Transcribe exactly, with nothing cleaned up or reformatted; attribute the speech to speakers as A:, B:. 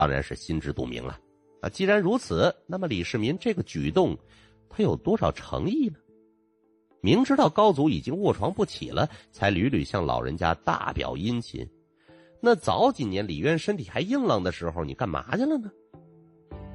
A: 当然是心知肚明了。啊，既然如此，那么李世民这个举动他有多少诚意呢？明知道高祖已经卧床不起了，才屡屡向老人家大表殷勤。那早几年李渊身体还硬朗的时候，你干嘛去了呢？